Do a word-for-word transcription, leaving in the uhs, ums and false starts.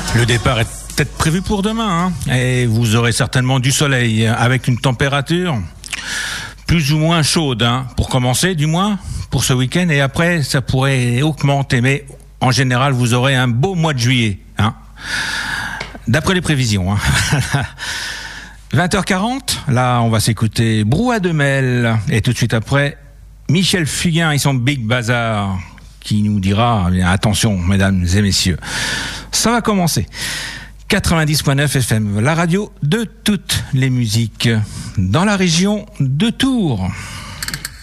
Le départ est peut-être prévu pour demain, hein, et vous aurez certainement du soleil avec une température plus ou moins chaude, hein, pour commencer du moins, pour ce week-end, et après ça pourrait augmenter, mais en général vous aurez un beau mois de juillet, hein, d'après les prévisions. Hein. vingt heures quarante, là on va s'écouter Brouhaha de Mêle, et tout de suite après Michel Fugain et son Big Bazar, qui nous dira, eh bien, attention mesdames et messieurs, ça va commencer. quatre-vingt-dix point neuf F M, la radio de toutes les musiques, dans la région de Tours.